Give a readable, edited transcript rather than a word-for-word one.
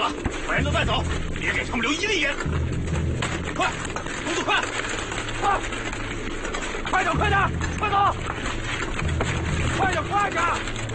了，把人都带走，别给他们留一粒眼。快，公子快，快，快点，快点，快走！快点，快点！